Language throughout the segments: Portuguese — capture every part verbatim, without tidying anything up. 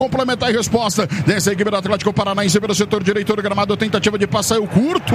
Complementar a resposta dessa equipe do Atlético Paranaense pelo setor direito do gramado, tentativa de passe, saiu curto,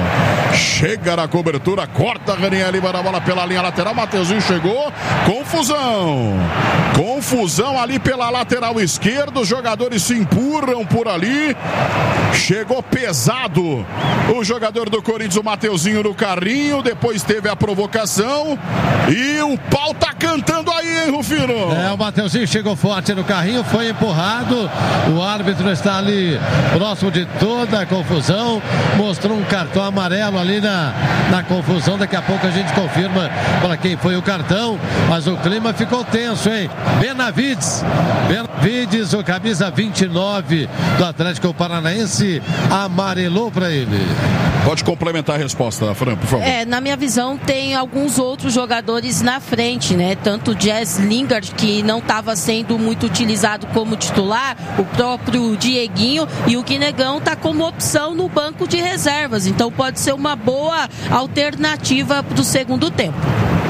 chega na cobertura, corta a Ranieri, levando a bola pela linha lateral, Mateuzinho chegou, confusão, confusão ali pela lateral esquerda, os jogadores se empurram por ali, chegou pesado o jogador do Corinthians, o Mateuzinho no carrinho, depois teve a provocação e o pau tá cantando aí, hein, Rufino? É, o Mateuzinho chegou forte no carrinho, foi empurrado. O árbitro está ali próximo de toda a confusão, mostrou um cartão amarelo ali na, na confusão. Daqui a pouco a gente confirma para quem foi o cartão, mas o clima ficou tenso, hein? Benavides, Benavides, o camisa vinte e nove do Atlético Paranaense, amarelou para ele. Pode complementar a resposta, Fran, por favor. É, na minha visão tem alguns outros jogadores na frente, né? Tanto o Jess Lingard, que não estava sendo muito utilizado como titular, o próprio Dieguinho, e o Guinegão está como opção no banco de reservas, então pode ser uma boa alternativa para o segundo tempo.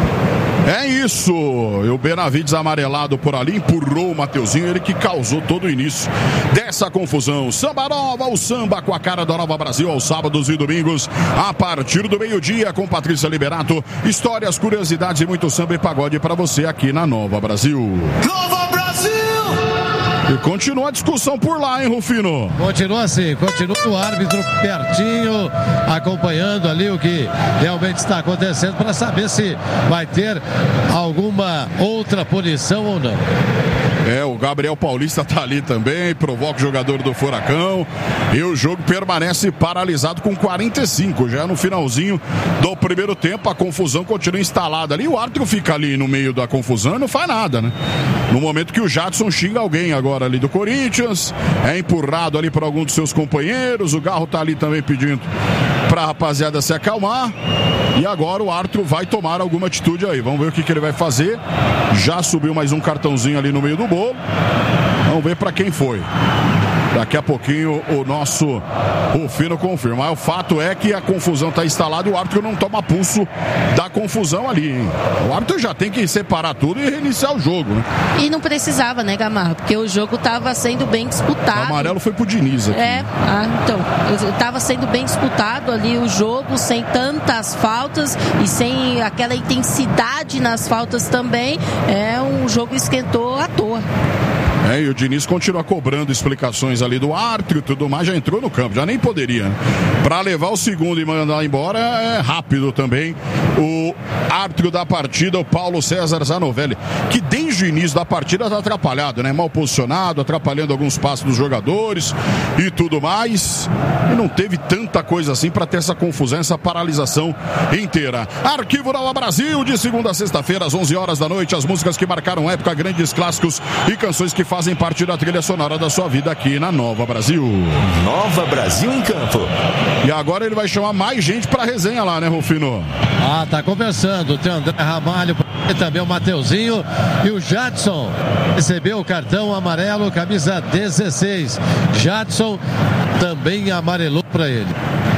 É isso, e o Benavides amarelado por ali, empurrou o Mateuzinho, ele que causou todo o início dessa confusão. Samba Nova, o samba com a cara da Nova Brasil, aos sábados e domingos, a partir do meio-dia, com Patrícia Liberato. Histórias, curiosidades e muito samba e pagode para você aqui na Nova Brasil. Nova Brasil! E continua a discussão por lá, hein, Rufino? Continua assim, continua o árbitro pertinho, acompanhando ali o que realmente está acontecendo, para saber se vai ter alguma outra punição ou não. É, o Gabriel Paulista tá ali também, provoca o jogador do Furacão, e o jogo permanece paralisado com quarenta e cinco, já no finalzinho do primeiro tempo, a confusão continua instalada ali, o árbitro fica ali no meio da confusão e não faz nada, né? No momento que o Jadson xinga alguém agora ali do Corinthians, é empurrado ali por algum dos seus companheiros, o Garro tá ali também pedindo pra rapaziada se acalmar, e agora o árbitro vai tomar alguma atitude aí, vamos ver o que, que ele vai fazer. Já subiu mais um cartãozinho ali no meio do bolo, vamos ver pra quem foi. Daqui a pouquinho o nosso Rufino confirma. O fato é que a confusão está instalada e o árbitro não toma pulso da confusão ali, hein? O árbitro já tem que separar tudo e reiniciar o jogo, né? E não precisava, né, Gamarra? Porque o jogo estava sendo bem disputado. O amarelo foi pro Diniz aqui. É, ah, então, estava sendo bem disputado ali o jogo, sem tantas faltas e sem aquela intensidade nas faltas também. É, um jogo esquentou à toa. É, e o Diniz continua cobrando explicações ali do árbitro e tudo mais, já entrou no campo, já nem poderia, né? Para levar o segundo e mandar embora é rápido também o árbitro da partida, o Paulo César Zanovelli, que desde o início da partida está atrapalhado, né? Mal posicionado, atrapalhando alguns passos dos jogadores e tudo mais, e não teve tanta coisa assim para ter essa confusão, essa paralisação inteira. Arquivo Nova Brasil, de segunda a sexta-feira, às onze horas da noite, as músicas que marcaram época, grandes clássicos e canções que fazem parte da trilha sonora da sua vida aqui na Nova Brasil. Nova Brasil em campo. E agora ele vai chamar mais gente pra resenha lá, né, Rufino? Ah, tá conversando. Tem o André Ramalho e também o Mateuzinho. E o Jadson recebeu o cartão amarelo, camisa dezesseis. Jadson também amarelou pra ele.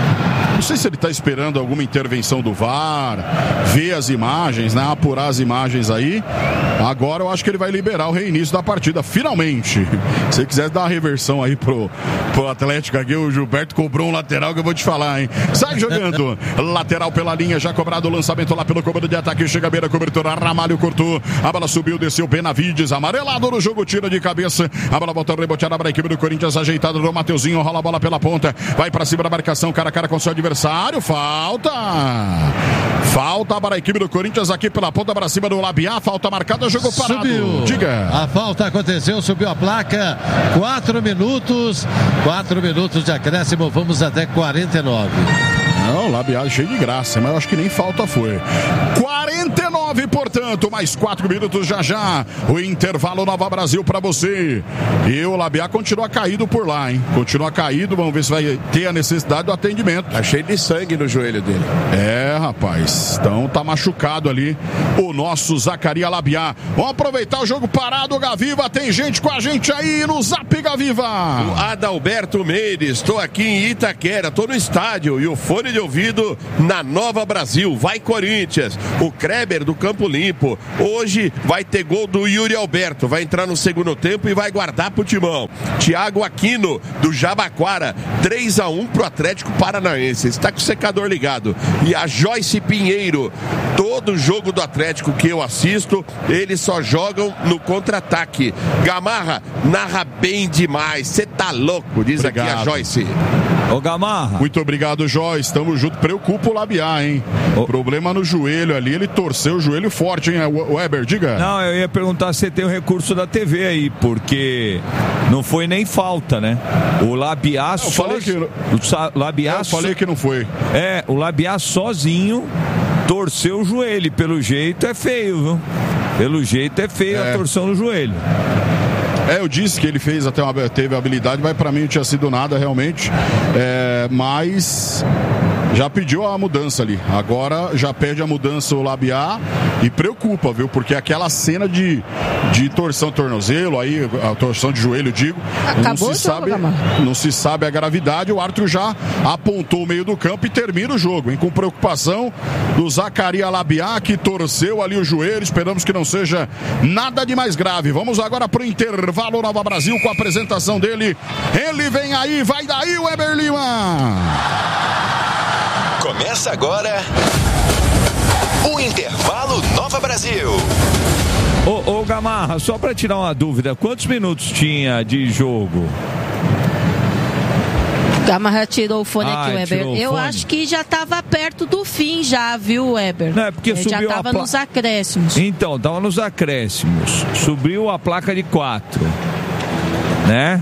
Não sei se ele está esperando alguma intervenção do V A R, ver as imagens, né? Apurar as imagens aí. Agora eu acho que ele vai liberar o reinício da partida, finalmente. Se você quiser dar uma reversão aí pro, pro Atlético aqui, o Gilberto cobrou um lateral que eu vou te falar, hein? Sai jogando. Lateral pela linha, já cobrado o lançamento lá pelo comando de ataque. Chega a beira, cobertura, Ramalho cortou. A bola subiu, desceu, Benavides, amarelado no jogo, tira de cabeça. A bola volta reboteada para a equipe do Corinthians, ajeitada do Mateuzinho, rola a bola pela ponta. Vai para cima da marcação, cara a cara com seu adversário. Falta. Falta para a equipe do Corinthians aqui pela ponta para cima do Labiá. Falta marcada, jogo parado. Subiu. Diga. A falta aconteceu, subiu a placa. Quatro minutos. Quatro minutos de acréscimo. Vamos até quarenta e nove. Não, Labiá cheio de graça, mas eu acho que nem falta foi. quarenta e nove, portanto, mais quatro minutos já já. O intervalo Nova Brasil para você. E o Labiá continua caído por lá, hein? Continua caído, vamos ver se vai ter a necessidade do atendimento. Tá cheio de sangue no joelho dele. É, rapaz. Então tá machucado ali o nosso Zacaria Labiá. Vamos aproveitar o jogo parado, Gaviva. Tem gente com a gente aí no Zap, Gaviva. O Adalberto Meires, tô aqui em Itaquera, tô no estádio e o fone de fone ouvido na Nova Brasil. Vai Corinthians. O Kreber do Campo Limpo. Hoje vai ter gol do Yuri Alberto. Vai entrar no segundo tempo e vai guardar pro Timão. Thiago Aquino do Jabaquara. três a um pro Atlético Paranaense. Está com o secador ligado. E a Joyce Pinheiro. Todo jogo do Atlético que eu assisto, eles só jogam no contra-ataque. Gamarra narra bem demais. Você tá louco, diz obrigado. Aqui a Joyce. Ô Gamarra. Muito obrigado, Joyce. Tamo junto. Preocupa o Labiá, hein? Ô. Problema no joelho ali. Ele torceu o joelho forte, hein? O Weber, diga. Não, eu ia perguntar se tem o recurso da T V aí, porque não foi nem falta, né? O Labiá só. Que... O Labiá eu falei so... que não foi. É, o Labiá sozinho torceu o joelho. Pelo jeito é feio, viu? Pelo jeito é feio é. a torção no joelho. É, eu disse que ele fez até uma, teve habilidade, mas pra mim não tinha sido nada realmente. É, mas já pediu a mudança ali. Agora já pede a mudança o Labiá e preocupa, viu? Porque aquela cena de, de torção de tornozelo, aí a torção de joelho, digo, acabou não se sabe, não se sabe a gravidade. O árbitro já apontou o meio do campo e termina o jogo, hein? Com preocupação do Zacarias Labiá, que torceu ali o joelho. Esperamos que não seja nada de mais grave. Vamos agora pro intervalo. Nova Brasil com a apresentação dele. Ele vem aí, vai daí, Weber Lima. Começa agora o Intervalo Nova Brasil. Ô, ô Gamarra, só para tirar uma dúvida, quantos minutos tinha de jogo? Gamarra tirou o fone ah, aqui, Weber. Eu fone. acho que já estava perto do fim já, viu, Weber? Não, é porque subiu já estava pla... nos acréscimos. Então, estava nos acréscimos. Subiu a placa de quatro, né?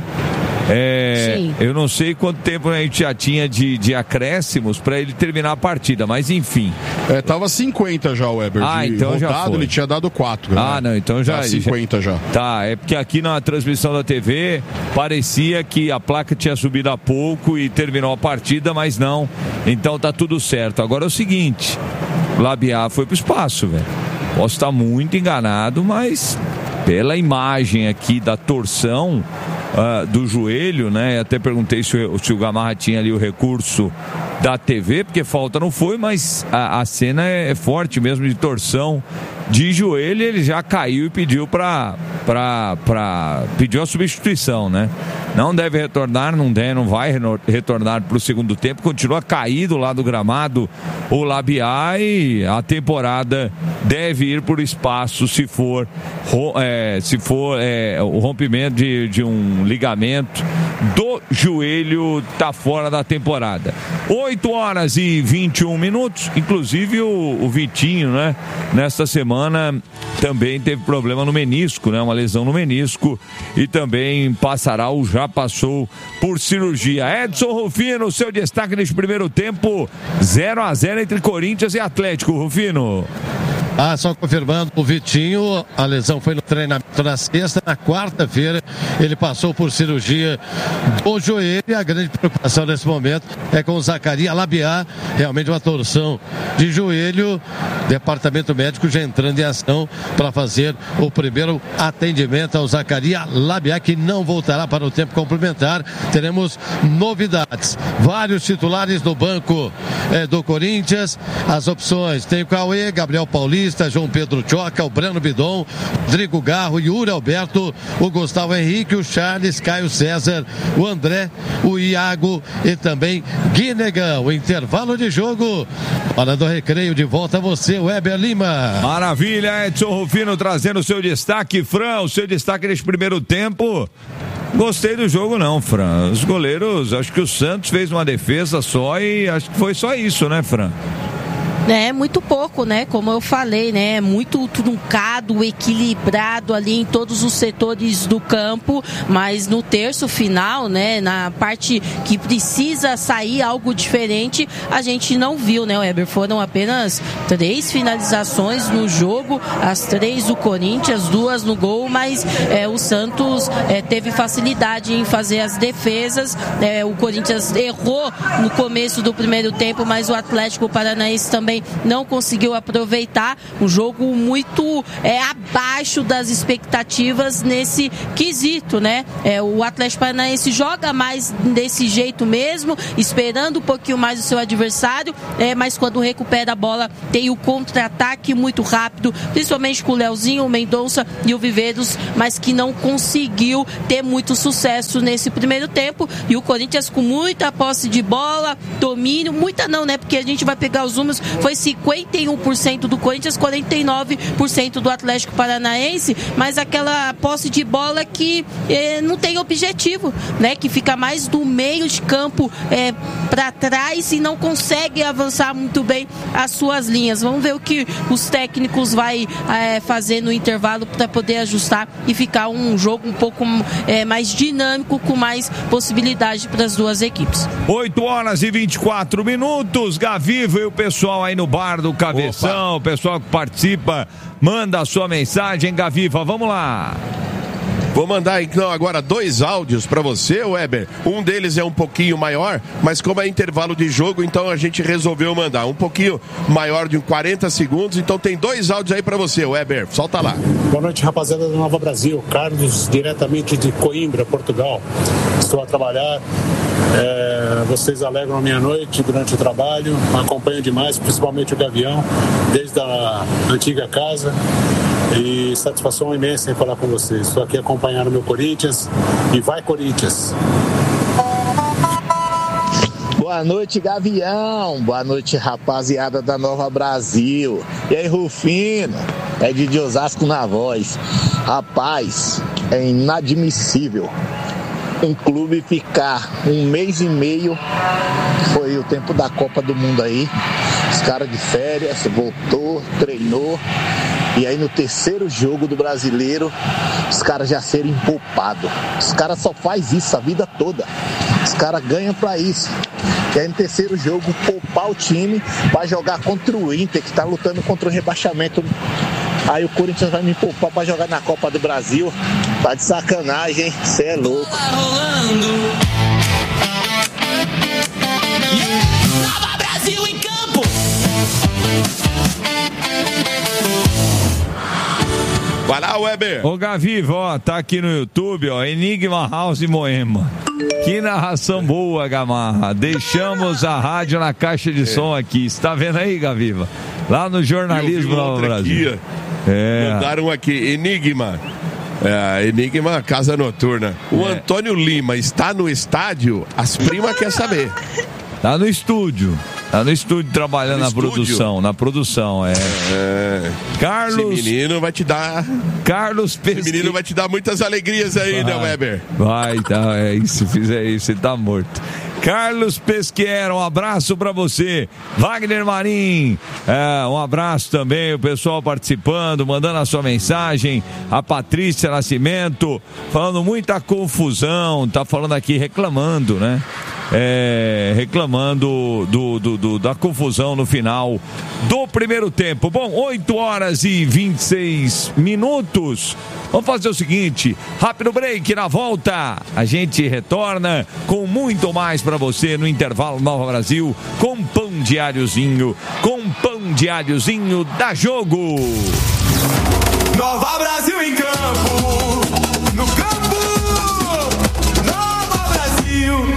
É, eu não sei quanto tempo a gente já tinha de, de acréscimos para ele terminar a partida, mas enfim. É, tava cinquenta já o Weber. Ah, de então rodado, já foi. Ele tinha dado quatro. Ah, né? Não, então já. Tá cinquenta já. Tá, é porque aqui na transmissão da T V parecia que a placa tinha subido há pouco e terminou a partida, mas não. Então tá tudo certo. Agora é o seguinte: Labiá foi pro espaço, velho. Posso estar muito enganado, mas pela imagem aqui da torção Uh, do joelho, né? Até perguntei se o, se o Gamarra tinha ali o recurso da T V, porque falta não foi, mas a, a cena é, é forte mesmo de torção de joelho. Ele já caiu e pediu para para para pediu a substituição, né? Não deve retornar, não deve, não vai retornar para o segundo tempo. Continua caído lá do gramado o Labiá e a temporada deve ir por espaço se for é, se for é, o rompimento de, de um ligamento do joelho, tá fora da temporada. oito horas e vinte e um minutos. Inclusive o, o Vitinho, né? Nesta semana também teve problema no menisco, né? Uma lesão no menisco e também passará ou já passou por cirurgia. Edson Rufino, seu destaque neste primeiro tempo, zero a zero entre Corinthians e Atlético. Rufino. Ah, só confirmando, o Vitinho, a lesão foi no treinamento na sexta, na quarta-feira ele passou por cirurgia do joelho e a grande preocupação nesse momento é com o Zacarias Labiá, realmente uma torção de joelho, departamento médico já entrando em ação para fazer o primeiro atendimento ao Zacarias Labiá, que não voltará para o tempo complementar. Teremos novidades, vários titulares no banco eh, do Corinthians, as opções, tem o Cauê, Gabriel Paulista, João Pedro Choca, o Breno Bidon, Rodrigo Garro, Yuri Alberto, o Gustavo Henrique, o Charles, Caio César, o André, o Iago e também Guinegão. Intervalo de jogo, hora do recreio, de volta a você, Weber Lima. Maravilha, Edson Rufino trazendo o seu destaque. Fran, o seu destaque neste primeiro tempo. Gostei do jogo não, Fran. Os goleiros, acho que o Santos fez uma defesa só e acho que foi só isso, né, Fran? É muito pouco, né? Como eu falei, né? Muito truncado, equilibrado ali em todos os setores do campo, mas no terço final, né? Na parte que precisa sair algo diferente, a gente não viu, né, Weber? Foram apenas três finalizações no jogo, as três do Corinthians, duas no gol, mas é, o Santos é, teve facilidade em fazer as defesas. É, o Corinthians errou no começo do primeiro tempo, mas o Atlético Paranaense também também não conseguiu aproveitar. Um jogo muito é, abaixo das expectativas nesse quesito, né? É, o Atlético Paranaense joga mais desse jeito mesmo, esperando um pouquinho mais o seu adversário, é, mas quando recupera a bola tem o contra-ataque muito rápido, principalmente com o Leozinho, o Mendonça e o Viveiros, mas que não conseguiu ter muito sucesso nesse primeiro tempo. E o Corinthians com muita posse de bola, domínio, muita não, né? Porque a gente vai pegar os números, foi cinquenta e um por cento do Corinthians, quarenta e nove por cento do Atlético Paranaense, mas aquela posse de bola que eh, não tem objetivo, né? Que fica mais do meio de campo eh, para trás e não consegue avançar muito bem as suas linhas. Vamos ver o que os técnicos vai eh, fazer no intervalo para poder ajustar e ficar um jogo um pouco eh, mais dinâmico, com mais possibilidade para as duas equipes. oito horas e vinte e quatro minutos, Gaviva e o pessoal aí no bar do Cabeção, Opa. O pessoal que participa, manda a sua mensagem, Gaviva, vamos lá. Vou mandar então agora dois áudios para você, Weber. Um deles é um pouquinho maior, mas como é intervalo de jogo, então a gente resolveu mandar um pouquinho maior de quarenta segundos. Então tem dois áudios aí para você, Weber. Solta lá. Boa noite, rapaziada da Nova Brasil. Carlos, diretamente de Coimbra, Portugal. Estou a trabalhar. É, vocês alegram a minha noite durante o trabalho. Acompanho demais, principalmente o Gavião, desde a antiga casa. E satisfação imensa em falar com vocês. Estou aqui acompanhando o meu Corinthians e vai Corinthians! Boa noite, Gavião. Boa noite, rapaziada da Nova Brasil. E aí, Rufino? É de Osasco na voz. Rapaz, é inadmissível um clube ficar um mês e meio, que foi o tempo da Copa do Mundo aí, os caras de férias, voltou, treinou, e aí no terceiro jogo do Brasileiro, os caras já serem poupados. Os caras só faz isso a vida toda. Os caras ganham pra isso. E aí no terceiro jogo, poupar o time pra jogar contra o Inter, que tá lutando contra o rebaixamento. Aí o Corinthians vai me poupar pra jogar na Copa do Brasil. Tá de sacanagem, cê é louco. Nova Brasil em campo! Vai lá, Weber. Ô, Gaviva, ó, tá aqui no YouTube, ó, Enigma House Moema. Que narração boa, Gamarra. Deixamos a rádio na caixa de é. som aqui. Você tá vendo aí, Gaviva? Lá no Jornalismo Nova Brasil. Aqui, é. Mandaram aqui, Enigma. É, Enigma Casa Noturna. O é. Antônio Lima está no estádio? As primas querem saber. Tá no estúdio. Tá no estúdio trabalhando no na estúdio? produção, na produção, é. é. Carlos... Esse menino vai te dar... Carlos Pesque... Esse menino vai te dar muitas alegrias aí, vai, né, Weber? Vai, tá, é, se fizer isso, ele tá morto. Carlos Pesqueira, um abraço pra você. Wagner Marim, é, um abraço também, o pessoal participando, mandando a sua mensagem. A Patrícia Nascimento, falando muita confusão, tá falando aqui, reclamando, né? É, reclamando do, do, do, da confusão no final do primeiro tempo. Bom, oito horas e vinte e seis minutos. Vamos fazer o seguinte, rápido break, na volta a gente retorna com muito mais para você no intervalo Nova Brasil, com pão diáriozinho, com pão diáriozinho da Jogo. Nova Brasil em campo, no campo, Nova Brasil.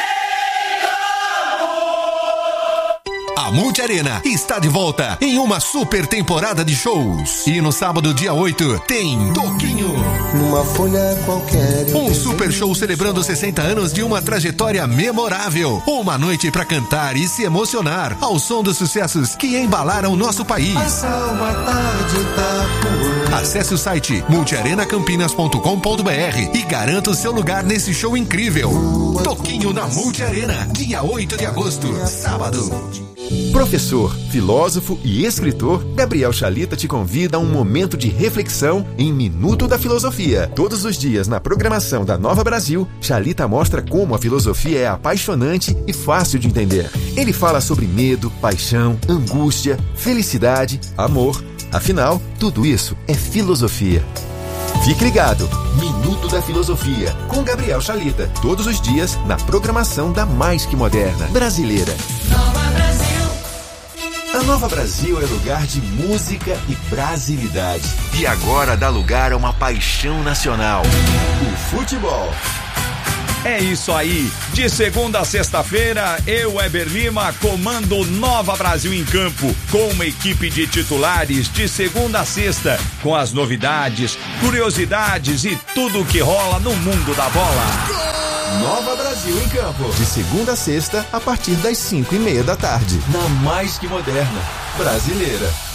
A Multiarena está de volta em uma super temporada de shows. E no sábado, dia oito, tem Toquinho. Numa folha qualquer. Um super show celebrando sessenta anos de uma trajetória memorável. Uma noite pra cantar e se emocionar ao som dos sucessos que embalaram nosso país. Uma tarde da rua. Acesse o site multiarena campinas ponto com ponto br e garanta o seu lugar nesse show incrível. Toquinho na Multiarena, dia oito de agosto, sábado. Professor, filósofo e escritor, Gabriel Chalita te convida a um momento de reflexão em Minuto da Filosofia. Todos os dias na programação da Nova Brasil, Chalita mostra como a filosofia é apaixonante e fácil de entender. Ele fala sobre medo, paixão, angústia, felicidade, amor. Afinal, tudo isso é filosofia. Fique ligado, Minuto da Filosofia, com Gabriel Chalita, todos os dias na programação da mais que moderna brasileira. Nova Brasil. A A Nova Brasil é lugar de música e brasilidade. E agora dá lugar a uma paixão nacional: o futebol. É isso aí. De segunda a sexta-feira, eu, Weber Lima, comando Nova Brasil em Campo, com uma equipe de titulares de segunda a sexta, com as novidades, curiosidades e tudo o que rola no mundo da bola. Nova Brasil em Campo. De segunda a sexta, a partir das cinco e meia da tarde. Na mais que moderna brasileira.